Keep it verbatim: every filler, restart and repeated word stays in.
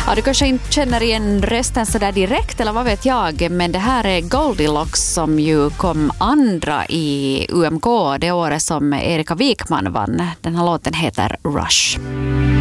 Ja, du kanske inte känner igen rösten så där direkt, eller vad vet jag, men det här är Goldilocks som ju kom andra i U M K det året som Erika Wikman vann. Den här låten heter Rush.